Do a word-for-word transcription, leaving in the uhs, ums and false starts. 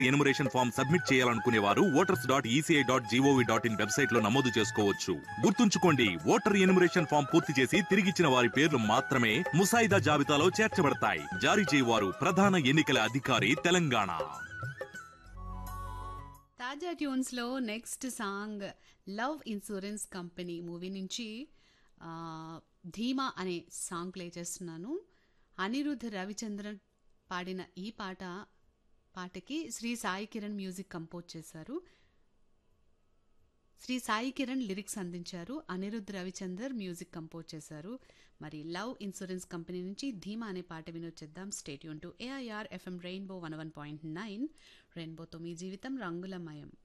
Enumeration form submit చేయాలనుకునే వారు voters dot ECI dot GOV dot in website లో నమోదు చేసుకోవచ్చు. గుర్తుంచుకోండి, ఓటర్ ఎనుమరేషన్ ఫామ్ పూర్తి చేసి తిరిగిచ్చిన వారి పేర్లు మాత్రమే ముసాయిదా జాబితాలో చేర్చబడతాయి. జారీ చేయవారు ప్రధాన ఎన్నికల అధికారి, తెలంగాణ. తాజా ట్యూన్స్ లో next song love insurance company movie నుంచి ఆ, ధీమా అనే సాంగ్ ప్లే చేస్తున్నాను. అనిరుద్ధ్ రవిచంద్రన్ పాడిన ఈ పాట పాటకి శ్రీ సాయి కిరణ్ మ్యూజిక్ కంపోజ్ చేశారు. శ్రీ సాయి కిరణ్ లిరిక్స్ అందించారు. అనిరుద్ధ్ రవిచందర్ మ్యూజిక్ కంపోజ్ చేశారు. మరి లవ్ ఇన్సూరెన్స్ కంపెనీ నుంచి ధీమా అనే పాట వినొచ్చేద్దాం. State Yoon to AIR FM rainbow one one point nine. రెయిన్బోతో మీ జీవితం రంగులమయం.